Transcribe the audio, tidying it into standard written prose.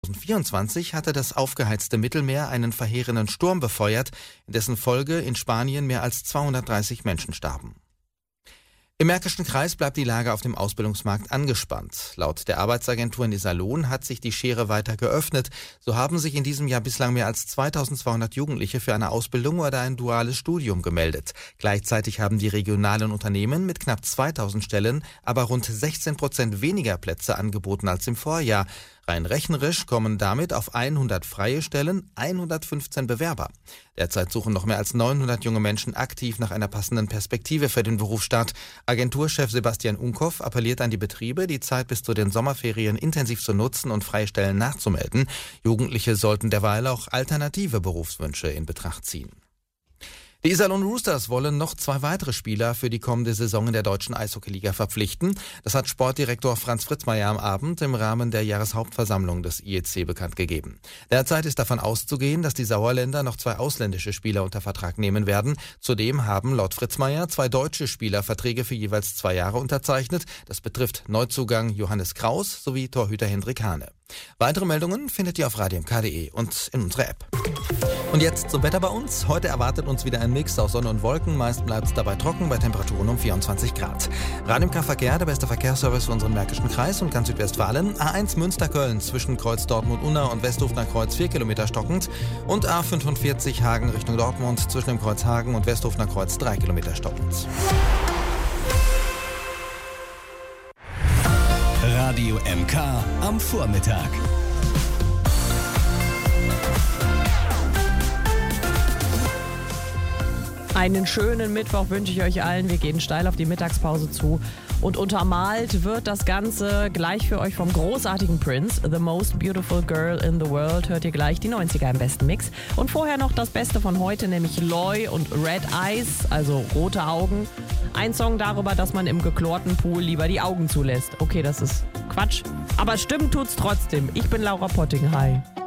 2024 hatte das aufgeheizte Mittelmeer einen verheerenden Sturm befeuert, in dessen Folge in Spanien mehr als 230 Menschen starben. Im Märkischen Kreis bleibt die Lage auf dem Ausbildungsmarkt angespannt. Laut der Arbeitsagentur Iserlohn hat sich die Schere weiter geöffnet. So haben sich in diesem Jahr bislang mehr als 2200 Jugendliche für eine Ausbildung oder ein duales Studium gemeldet. Gleichzeitig haben die regionalen Unternehmen mit knapp 2000 Stellen aber rund 16% weniger Plätze angeboten als im Vorjahr. Rein rechnerisch kommen damit auf 100 freie Stellen 115 Bewerber. Derzeit suchen noch mehr als 900 junge Menschen aktiv nach einer passenden Perspektive für den Berufsstart. Agenturchef Sebastian Unkoff appelliert an die Betriebe, die Zeit bis zu den Sommerferien intensiv zu nutzen und freie Stellen nachzumelden. Jugendliche sollten derweil auch alternative Berufswünsche in Betracht ziehen. Die Iserlohn Roosters wollen noch 2 weitere Spieler für die kommende Saison in der deutschen Eishockeyliga verpflichten. Das hat Sportdirektor Franz Fritzmeier am Abend im Rahmen der Jahreshauptversammlung des IEC bekannt gegeben. Derzeit ist davon auszugehen, dass die Sauerländer noch 2 ausländische Spieler unter Vertrag nehmen werden. Zudem haben laut Fritzmeier 2 deutsche Spieler Verträge für jeweils 2 Jahre unterzeichnet. Das betrifft Neuzugang Johannes Kraus sowie Torhüter Hendrik Hane. Weitere Meldungen findet ihr auf radiomk.de und in unserer App. Und jetzt zum Wetter bei uns. Heute erwartet uns wieder ein Mix aus Sonne und Wolken. Meist bleibt es dabei trocken bei Temperaturen um 24 Grad. Radio-Verkehr, der beste Verkehrsservice für unseren Märkischen Kreis und ganz Südwestfalen. A1 Münster-Köln zwischen Kreuz Dortmund-Unna und Westhofener Kreuz 4 Kilometer stockend. Und A45 Hagen Richtung Dortmund zwischen dem Kreuz Hagen und Westhofener Kreuz 3 Kilometer stockend. Radio MK am Vormittag. Einen schönen Mittwoch wünsche ich euch allen. Wir gehen steil auf die Mittagspause zu. Und untermalt wird das Ganze gleich für euch vom großartigen Prince. The Most Beautiful Girl in the World. Hört ihr gleich die 90er im besten Mix. Und vorher noch das Beste von heute, nämlich Loy und Red Eyes, also rote Augen. Ein Song darüber, dass man im geklorten Pool lieber die Augen zulässt. Okay, das ist Quatsch. Aber stimmen tut's trotzdem. Ich bin Laura Potting. Hi.